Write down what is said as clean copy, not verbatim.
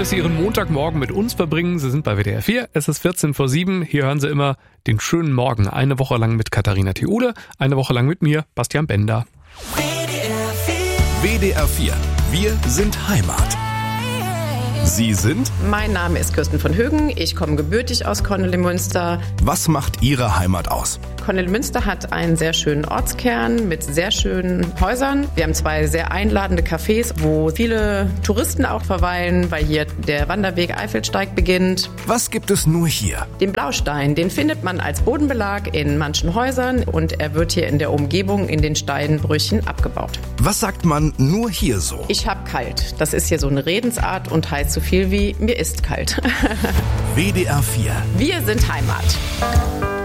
dass Sie Ihren Montagmorgen mit uns verbringen. Sie sind bei WDR 4, es ist 14 vor 7. Hier hören Sie immer den schönen Morgen. Eine Woche lang mit Katharina Theule, eine Woche lang mit mir, Bastian Bender. WDR 4, wir sind Heimat. Sie sind? Mein Name ist Kirsten von Högen, ich komme gebürtig aus Kornelimünster. Was macht Ihre Heimat aus? Kornelimünster hat einen sehr schönen Ortskern mit sehr schönen Häusern. Wir haben 2 sehr einladende Cafés, wo viele Touristen auch verweilen, weil hier der Wanderweg Eifelsteig beginnt. Was gibt es nur hier? Den Blaustein, den findet man als Bodenbelag in manchen Häusern und er wird hier in der Umgebung in den Steinbrüchen abgebaut. Was sagt man nur hier so? Ich hab kalt. Das ist hier so eine Redensart und heißt so viel wie mir ist kalt. WDR 4. Wir sind Heimat.